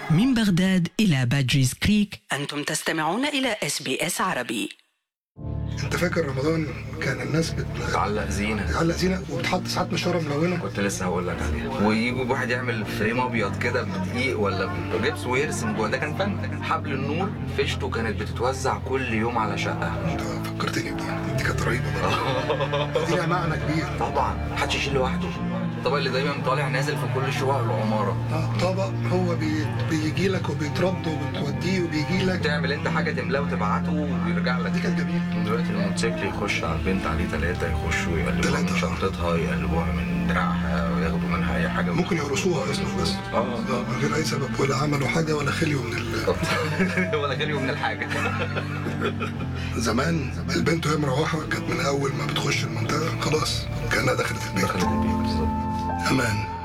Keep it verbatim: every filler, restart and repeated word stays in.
من بغداد إلى بادجيز كريك، أنتم تستمعون إلى إس بي إس عربي. انت فاكر رمضان كان الناس بتعلق زينه بتعلق زينه وبتحط ساعات مشوره ملونه؟ كنت لسه هقول لك عليها. ويجوا واحد يعمل فريم ابيض كده بدقيق ولا بجبس ويرسم جوه، ده كان فن. حبل النور فيشته كانت بتتوزع كل يوم على شقه. انت فكرتني بدي، دي كانت رهيبه برضه. دي لها معنى كبير طبعا، محدش يشيل لوحده. الطبق اللي دايما طالع نازل في كل شقق العماره. اه طبق هو بي... بيجي لك وبيترد وبتوديه وبيجي لك، تعمل انت حاجه تملاه وتبعته ويرجع لك. دي كانت جميله. دلوقتي الموتوسيكل يخش على البنت عليه ثلاثه، يخشوا يقلبوها من شنطتها، يقلبوها من دراعها، وياخدوا منها اي حاجه. ممكن يقرصوها اصلا بس اه من غير اي سبب، ولا عملوا حاجه ولا خليوا من ال... ولا خليوا من الحاجه. زمان البنت وهي مروحه كانت من اول ما بتخش المنطقه خلاص كانها دخلت البيت. دخلت البيت بالظبط. امان.